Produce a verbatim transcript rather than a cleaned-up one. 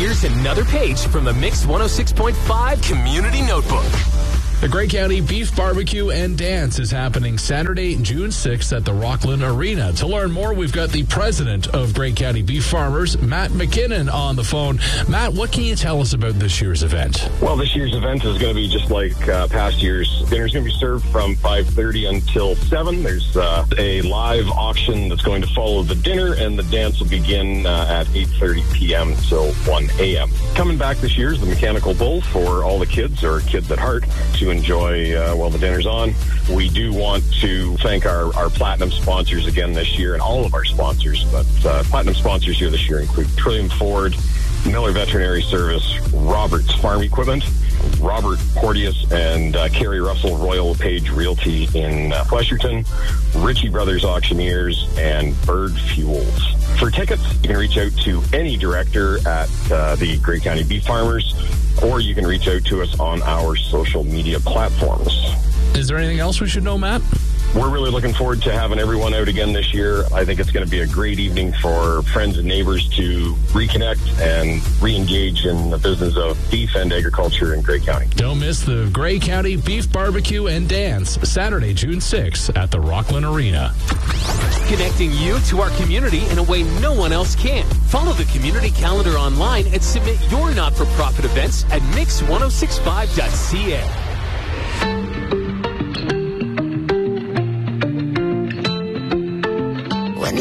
Here's another page from the Mix one oh six point five Community Notebook. The Grey County Beef Barbecue and Dance is happening Saturday, June sixth at the Rockland Arena. To learn more, we've got the president of Grey County Beef Farmers, Matt McKinnon, on the phone. Matt, what can you tell us about this year's event? Well, this year's event is going to be just like uh, past years. Dinner's going to be served from five thirty until seven. There's uh, a live auction that's going to follow the dinner, and the dance will begin uh, at eight thirty p.m. till one a.m. Coming back this year is the Mechanical Bull for all the kids, or kids at heart, to enjoy uh, while the dinner's on. We do want to thank our, our platinum sponsors again this year, and all of our sponsors, but uh, platinum sponsors here this year include Trillium Ford, Miller Veterinary Service, Roberts Farm Equipment, Robert Porteous and uh, Carrie Russell Royal LePage Realty in uh, Flesherton, Ritchie Brothers Auctioneers, and Bird Fuels. For tickets, you can reach out to any director at uh, the Grey County Beef Farmers, or you can reach out to us on our social media platforms. Is there anything else we should know, Matt? We're really looking forward to having everyone out again this year. I think it's going to be a great evening for friends and neighbors to reconnect and re-engage in the business of beef and agriculture in Grey County. Don't miss the Grey County Beef Barbecue and Dance, Saturday, June sixth at the Rockland Arena. Connecting you to our community in a way no one else can. Follow the community calendar online and submit your not-for-profit events at mix ten sixty-five dot c a.